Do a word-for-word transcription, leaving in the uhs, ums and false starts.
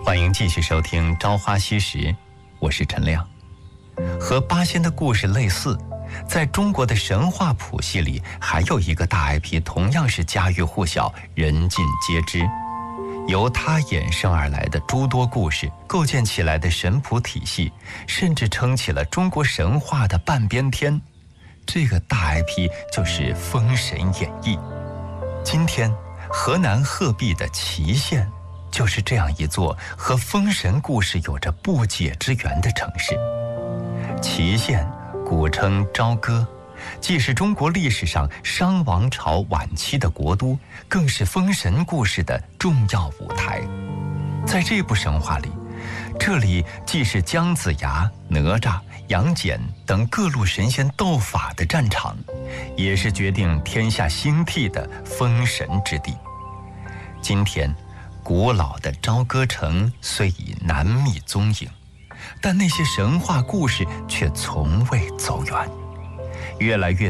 欢迎继续收听《朝花夕拾》，我是陈亮。和八仙的故事类似，在中国的神话谱系里，还有一个大 I P 同样是家喻户晓、人尽皆知。由它衍生而来的诸多故事，构建起来的神谱体系，甚至撑起了中国神话的半边天。这个大 I P 就是《封神演义》。今天，河南鹤壁的祁县就是这样一座和封神故事有着不解之缘的城市。祁县古称朝歌，既是中国历史上商王朝晚期的国都，更是封神故事的重要舞台。在这部神话里，这里既是姜子牙、哪吒、杨戬等各路神仙斗法的战场，也是决定天下兴替的封神之地。今天，古老的朝歌城虽已难觅踪影，但那些神话故事却从未走远。越来越